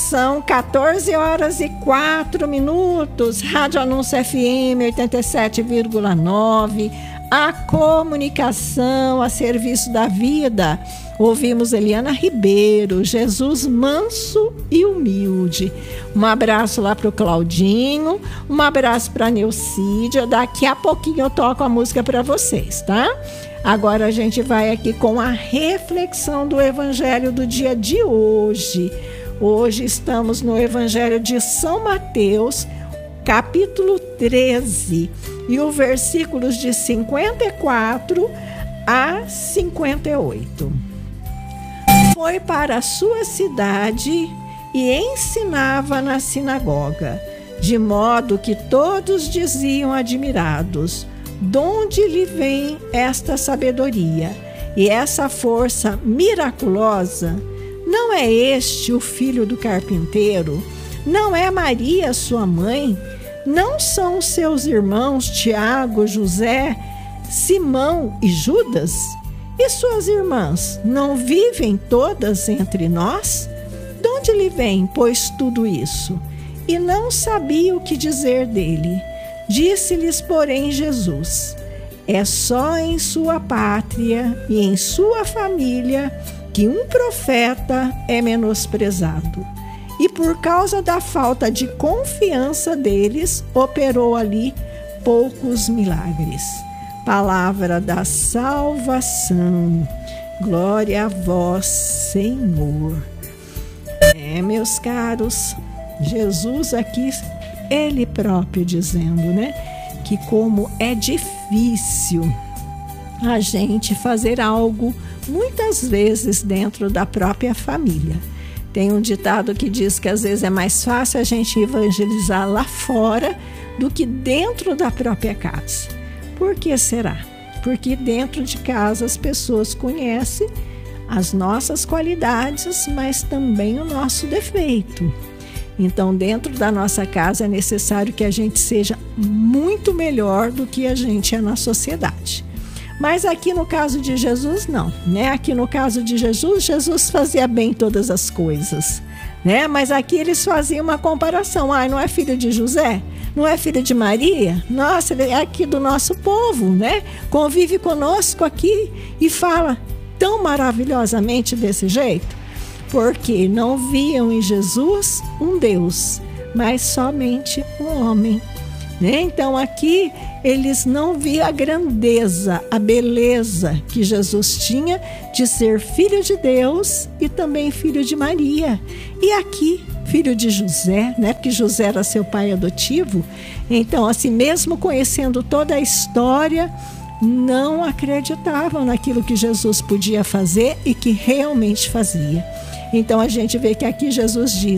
São 14 horas e 4 minutos. Rádio Anúncio FM 87,9. A comunicação a serviço da vida. Ouvimos Eliana Ribeiro, Jesus manso e humilde. Um abraço lá para o Claudinho, um abraço para a Neucídia. Daqui a pouquinho eu toco a música para vocês, tá? Agora a gente vai aqui com a reflexão do Evangelho do dia de hoje. Hoje estamos no Evangelho de São Mateus, capítulo 13, e os versículos de 54 a 58. Foi para a sua cidade e ensinava na sinagoga, de modo que todos diziam admirados: de onde lhe vem esta sabedoria e essa força miraculosa? Não é este o filho do carpinteiro? Não é Maria sua mãe? Não são seus irmãos Tiago, José, Simão e Judas? E suas irmãs não vivem todas entre nós? De onde lhe vem, pois, tudo isso? E não sabia o que dizer dele. Disse-lhes, porém, Jesus: é só em sua pátria e em sua família que um profeta é menosprezado. E por causa da falta de confiança deles, operou ali poucos milagres. Palavra da salvação. Glória a vós, Senhor. Meus caros, Jesus aqui, Ele próprio dizendo, né, que como é difícil a gente fazer algo, muitas vezes dentro da própria família. Tem um ditado que diz que às vezes é mais fácil a gente evangelizar lá fora do que dentro da própria casa. Por que será? Porque dentro de casa as pessoas conhecem as nossas qualidades, mas também o nosso defeito. Então, dentro da nossa casa é necessário que a gente seja muito melhor do que a gente é na sociedade. Mas aqui no caso de Jesus, não, né? Aqui no caso de Jesus, Jesus fazia bem todas as coisas, né? Mas aqui eles faziam uma comparação. Ah, não é filho de José? Não é filho de Maria? Nossa, ele é aqui do nosso povo, né? Convive conosco aqui e fala tão maravilhosamente desse jeito. Porque não viam em Jesus um Deus, mas somente um homem, né? Então aqui eles não viam a grandeza, a beleza que Jesus tinha de ser filho de Deus e também filho de Maria. E aqui, filho de José, né? Porque José era seu pai adotivo. Então, assim, mesmo conhecendo toda a história, não acreditavam naquilo que Jesus podia fazer e que realmente fazia. Então a gente vê que aqui Jesus diz: